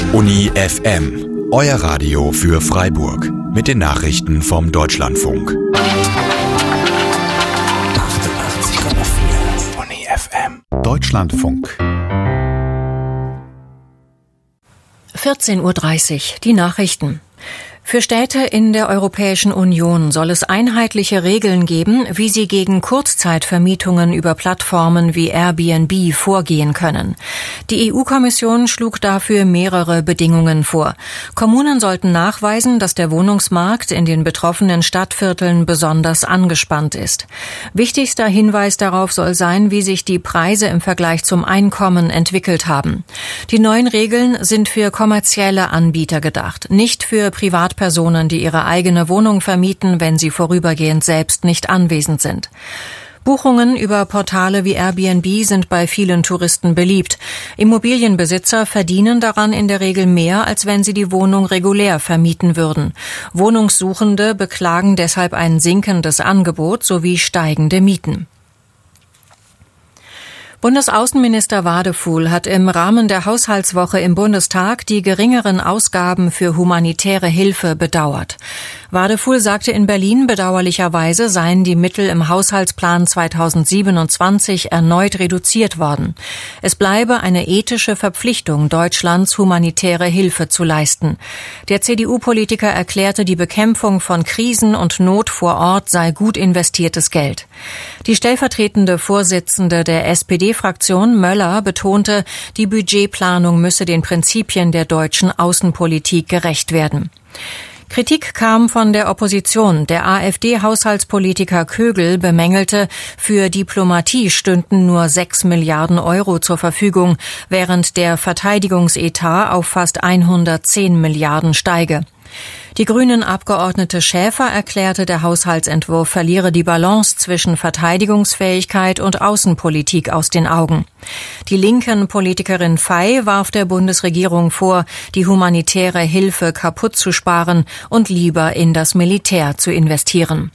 Uni FM, euer Radio für Freiburg. Mit den Nachrichten vom Deutschlandfunk. 88,4 Uni FM. Deutschlandfunk. 14:30 Uhr, die Nachrichten. Für Städte in der Europäischen Union soll es einheitliche Regeln geben, wie sie gegen Kurzzeitvermietungen über Plattformen wie Airbnb vorgehen können. Die EU-Kommission schlug dafür mehrere Bedingungen vor. Kommunen sollten nachweisen, dass der Wohnungsmarkt in den betroffenen Stadtvierteln besonders angespannt ist. Wichtigster Hinweis darauf soll sein, wie sich die Preise im Vergleich zum Einkommen entwickelt haben. Die neuen Regeln sind für kommerzielle Anbieter gedacht, nicht für Privatpersonen, die ihre eigene Wohnung vermieten, wenn sie vorübergehend selbst nicht anwesend sind. Buchungen über Portale wie Airbnb sind bei vielen Touristen beliebt. Immobilienbesitzer verdienen daran in der Regel mehr, als wenn sie die Wohnung regulär vermieten würden. Wohnungssuchende beklagen deshalb ein sinkendes Angebot sowie steigende Mieten. Bundesaußenminister Wadefuhl hat im Rahmen der Haushaltswoche im Bundestag die geringeren Ausgaben für humanitäre Hilfe bedauert. Wadefuhl sagte in Berlin, bedauerlicherweise seien die Mittel im Haushaltsplan 2027 erneut reduziert worden. Es bleibe eine ethische Verpflichtung, Deutschlands humanitäre Hilfe zu leisten. Der CDU-Politiker erklärte, die Bekämpfung von Krisen und Not vor Ort sei gut investiertes Geld. Die stellvertretende Vorsitzende der SPD-Fraktion Möller betonte, die Budgetplanung müsse den Prinzipien der deutschen Außenpolitik gerecht werden. Kritik kam von der Opposition. Der AfD-Haushaltspolitiker Kögel bemängelte, für Diplomatie stünden nur 6 Milliarden Euro zur Verfügung, während der Verteidigungsetat auf fast 110 Milliarden steige. Die Grünen-Abgeordnete Schäfer erklärte, der Haushaltsentwurf verliere die Balance zwischen Verteidigungsfähigkeit und Außenpolitik aus den Augen. Die linken Politikerin Fey warf der Bundesregierung vor, die humanitäre Hilfe kaputt zu sparen und lieber in das Militär zu investieren.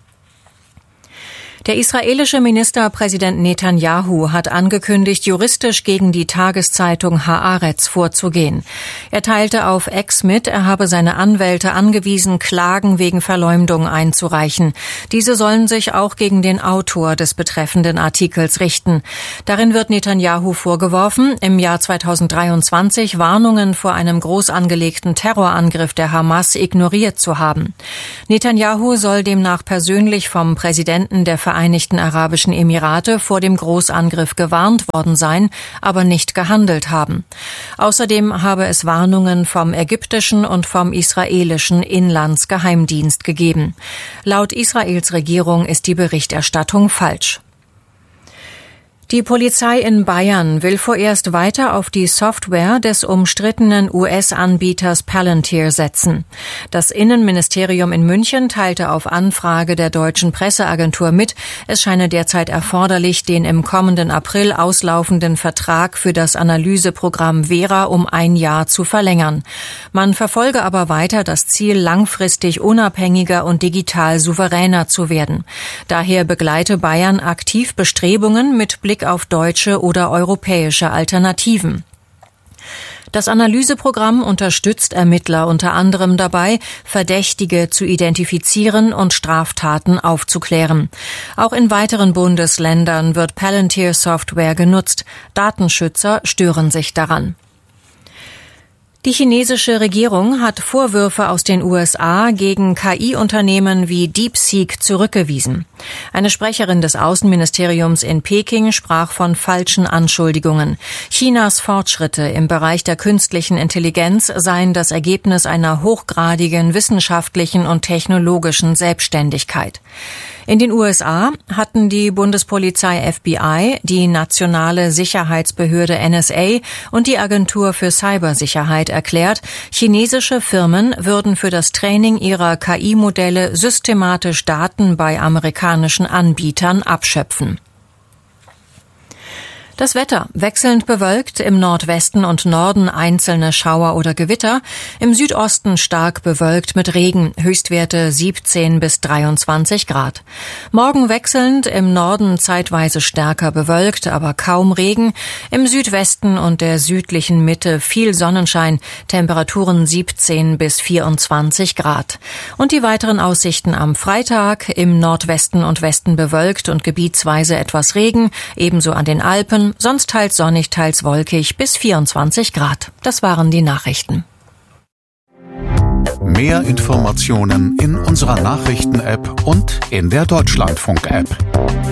Der israelische Ministerpräsident Netanyahu hat angekündigt, juristisch gegen die Tageszeitung Haaretz vorzugehen. Er teilte auf X mit, er habe seine Anwälte angewiesen, Klagen wegen Verleumdung einzureichen. Diese sollen sich auch gegen den Autor des betreffenden Artikels richten. Darin wird Netanyahu vorgeworfen, im Jahr 2023 Warnungen vor einem groß angelegten Terrorangriff der Hamas ignoriert zu haben. Netanyahu soll demnach persönlich vom Präsidenten der Vereinigten Arabischen Emirate vor dem Großangriff gewarnt worden sein, aber nicht gehandelt haben. Außerdem habe es Warnungen vom ägyptischen und vom israelischen Inlandsgeheimdienst gegeben. Laut Israels Regierung ist die Berichterstattung falsch. Die Polizei in Bayern will vorerst weiter auf die Software des umstrittenen US-Anbieters Palantir setzen. Das Innenministerium in München teilte auf Anfrage der deutschen Presseagentur mit, es scheine derzeit erforderlich, den im kommenden April auslaufenden Vertrag für das Analyseprogramm Vera um 1 Jahr zu verlängern. Man verfolge aber weiter das Ziel, langfristig unabhängiger und digital souveräner zu werden. Daher begleite Bayern aktiv Bestrebungen mit Blick auf deutsche oder europäische Alternativen. Das Analyseprogramm unterstützt Ermittler unter anderem dabei, Verdächtige zu identifizieren und Straftaten aufzuklären. Auch in weiteren Bundesländern wird Palantir-Software genutzt. Datenschützer stören sich daran. Die chinesische Regierung hat Vorwürfe aus den USA gegen KI-Unternehmen wie DeepSeek zurückgewiesen. Eine Sprecherin des Außenministeriums in Peking sprach von falschen Anschuldigungen. Chinas Fortschritte im Bereich der künstlichen Intelligenz seien das Ergebnis einer hochgradigen wissenschaftlichen und technologischen Selbstständigkeit. In den USA hatten die Bundespolizei FBI, die nationale Sicherheitsbehörde NSA und die Agentur für Cybersicherheit erklärt, chinesische Firmen würden für das Training ihrer KI-Modelle systematisch Daten bei amerikanischen Anbietern abschöpfen. Das Wetter: wechselnd bewölkt, im Nordwesten und Norden einzelne Schauer oder Gewitter, im Südosten stark bewölkt mit Regen, Höchstwerte 17 bis 23 Grad. Morgen wechselnd, im Norden zeitweise stärker bewölkt, aber kaum Regen, im Südwesten und der südlichen Mitte viel Sonnenschein, Temperaturen 17 bis 24 Grad. Und die weiteren Aussichten am Freitag: im Nordwesten und Westen bewölkt und gebietsweise etwas Regen, ebenso an den Alpen, sonst teils sonnig, teils wolkig bis 24 Grad. Das waren die Nachrichten. Mehr Informationen in unserer Nachrichten-App und in der Deutschlandfunk-App.